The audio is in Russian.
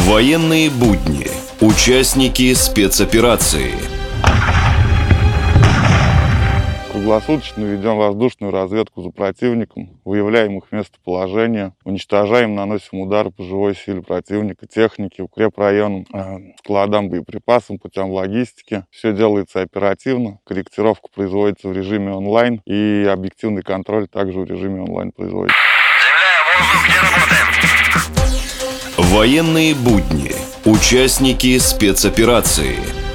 Военные будни. Участники спецоперации. Круглосуточно ведем воздушную разведку за противником, выявляем их местоположение, уничтожаем, наносим удары по живой силе противника, технике, укрепрайонам, складам, боеприпасам, путям логистики. Все делается оперативно, корректировка производится в режиме онлайн и объективный контроль также в режиме онлайн производится. Заявляю воздух, где работаем? Военные будни. Участники спецоперации.